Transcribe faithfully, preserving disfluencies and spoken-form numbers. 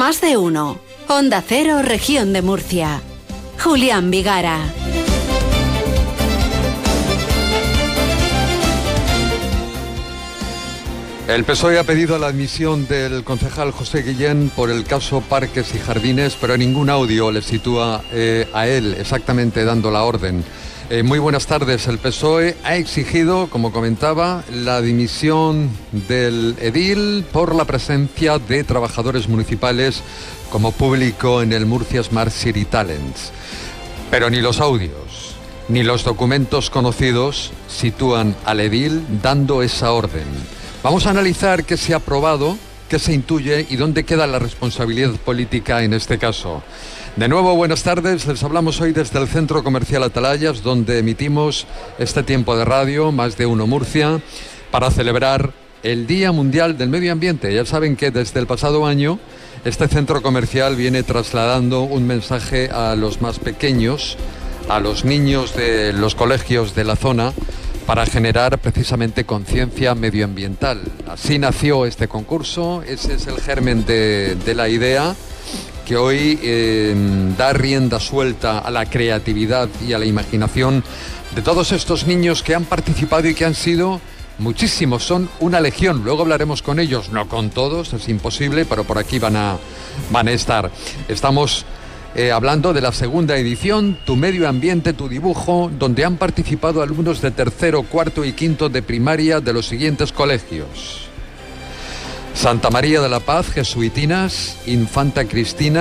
Más de uno. Onda Cero, Región de Murcia. Julián Vigara. El P S O E ha pedido la admisión del concejal José Guillén por el caso Parques y Jardines, pero ningún audio le sitúa eh, a él exactamente dando la orden. Eh, muy buenas tardes. El P S O E ha exigido, como comentaba, la dimisión del edil por la presencia de trabajadores municipales como público en el Murcia Smart City Talents. Pero ni los audios ni los documentos conocidos sitúan al edil dando esa orden. Vamos a analizar qué se ha aprobado, qué se intuye y dónde queda la responsabilidad política en este caso. De nuevo, buenas tardes. Les hablamos hoy desde el Centro Comercial Atalayas, donde emitimos este tiempo de radio, Más de Uno Murcia, para celebrar el Día Mundial del Medio Ambiente. Ya saben que desde el pasado año este centro comercial viene trasladando un mensaje a los más pequeños, a los niños de los colegios de la zona, para generar precisamente conciencia medioambiental. Así nació este concurso, ese es el germen de, de la idea, que hoy eh, da rienda suelta a la creatividad y a la imaginación de todos estos niños que han participado y que han sido muchísimos, son una legión. Luego hablaremos con ellos, no con todos, es imposible, pero por aquí van a, van a estar. Estamos Eh, hablando de la segunda edición, Tu Medio Ambiente, Tu Dibujo, donde han participado alumnos de tercero, cuarto y quinto de primaria de los siguientes colegios: Santa María de la Paz, Jesuitinas, Infanta Cristina,